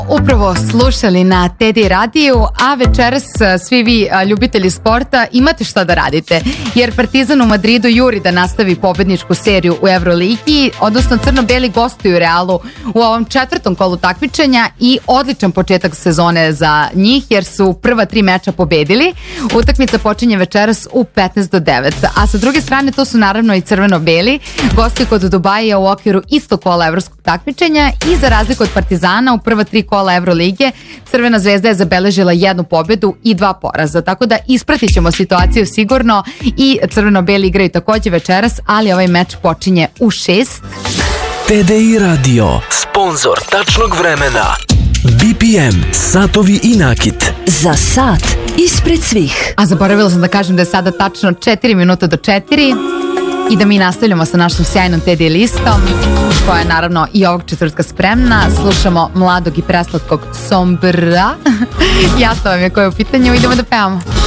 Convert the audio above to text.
Upravo slušali na TD radiju, a večeras svi vi ljubitelji sporta imate šta da radite, jer Partizan u Madridu juri da nastavi pobedničku seriju u Euroligi, odnosno crno-beli gostuju Realu u ovom četvrtom kolu takmičenja i odličan početak sezone za njih, jer su prva 3 meča pobedili. Utakmica počinje večeras u 15:09, a sa druge strane to su naravno i crveno-beli, gosti kod Dubaija u okviru istog kola evropskog takmičenja i za razliku od Partizana u prva 3 kola Evrolige Crvena zvezda je zabeležila 1 pobedu i 2 poraza, tako da ispratit ćemo situaciju sigurno i crveno-beli igraju takođe večeras, ali ovaj meč počinje u 6. TDI Radio, sponzor tačnog vremena. BPM, satovi i nakit. Za sat ispred svih. A zaboravila sam da kažem da je sada tačno 4 minuta do 4 i da mi nastavljamo sa našom sjajnom TD listom, koja je naravno i ovog četvrtka spremna. Slušamo mladog i preslatkog Sombra. Jasno vam je koje je u pitanju, idemo da pevamo.